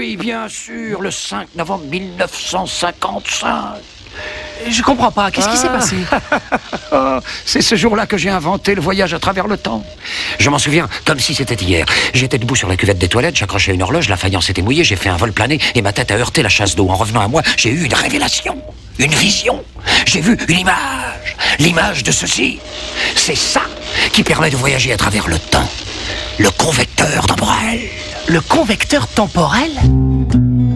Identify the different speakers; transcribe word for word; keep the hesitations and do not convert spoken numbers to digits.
Speaker 1: oui, bien sûr, le cinq novembre mille neuf cent cinquante-cinq.
Speaker 2: Je comprends pas, qu'est-ce qui s'est
Speaker 1: Ah.
Speaker 2: passé?
Speaker 1: Oh, c'est ce jour-là que j'ai inventé le voyage à travers le temps. Je m'en souviens comme si c'était hier. J'étais debout sur la cuvette des toilettes, j'accrochais une horloge, la faïence était mouillée, j'ai fait un vol plané et ma tête a heurté la chasse d'eau. En revenant à moi, j'ai eu une révélation, une vision. J'ai vu une image, l'image de ceci. C'est ça qui permet de voyager à travers le temps. Le convecteur temporel.
Speaker 2: Le convecteur temporel?